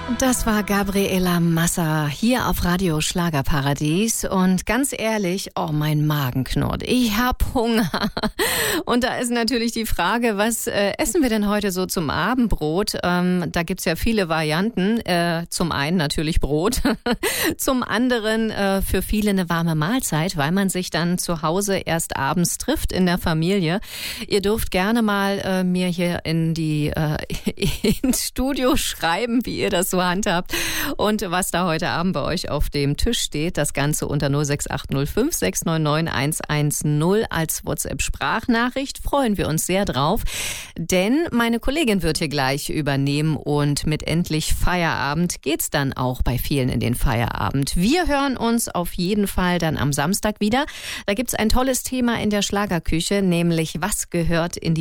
Das war Gabriela Massa hier auf Radio Schlagerparadies und ganz ehrlich, oh, mein Magen knurrt. Ich hab Hunger. Und da ist natürlich die Frage, was essen wir denn heute so zum Abendbrot? Da gibt's ja viele Varianten. Zum einen natürlich Brot, zum anderen für viele eine warme Mahlzeit, weil man sich dann zu Hause erst abends trifft in der Familie. Ihr dürft gerne mal mir hier ins Studio schreiben, wie ihr das so handhabt und was da heute Abend bei euch auf dem Tisch steht. Das Ganze unter 06805 699 110 als WhatsApp-Sprachnachricht. Freuen wir uns sehr drauf, denn meine Kollegin wird hier gleich übernehmen und mit endlich Feierabend geht's dann auch bei vielen in den Feierabend. Wir hören uns auf jeden Fall dann am Samstag wieder. Da gibt's ein tolles Thema in der Schlagerküche, nämlich was gehört in die